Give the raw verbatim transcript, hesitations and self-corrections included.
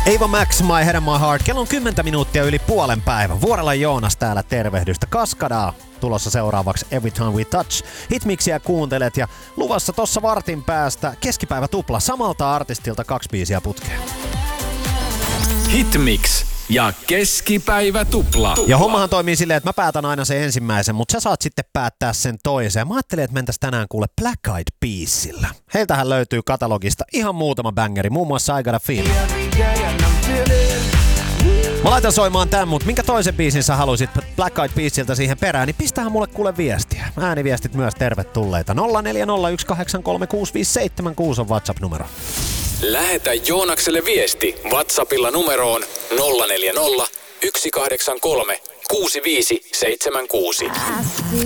Ava Max, My Head and My Heart. Kello on kymmentä minuuttia yli puolen päivän. Vuorella Joonas täällä tervehdystä. Kaskadaa tulossa seuraavaksi Every Time We Touch. Hitmixiä kuuntelet ja luvassa tossa vartin päästä keskipäivä tupla samalta artistilta kaksi biisiä putkeen. Hitmix ja keskipäivä tupla. Ja hommahan toimii silleen, että mä päätän aina sen ensimmäisen, mutta sä saat sitten päättää sen toisen. Mä ajattelin, että mentäis tänään kuule Black Eyed Peasillä. Heiltähän löytyy katalogista ihan muutama bangeri, muun muassa I Got a Feeling. Mä laitan soimaan tän, mutta minkä toisen biisin sä haluisit Black Eyed Peasiltä siihen perään, niin pistähän mulle kuule viestiä. Ääniviestit myös tervetulleita. nolla neljä nolla yksi kahdeksan kolme kuusi viisi seitsemän kuusi on WhatsApp-numero. Lähetä Joonakselle viesti WhatsAppilla numeroon nolla neljä nolla yksi kahdeksan kolme kuusi viisi seitsemän kuusi.